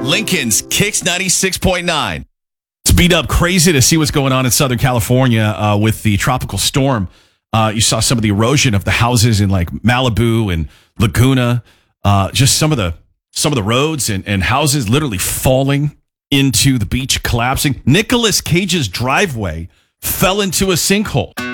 Lincoln's Kicks 96.9. It's beat up crazy to see what's going on in Southern California with the tropical storm. You saw some of the erosion of the houses in like Malibu and Laguna. Just some of the roads and houses literally falling into the beach, collapsing. Nicolas Cage's driveway fell into a sinkhole.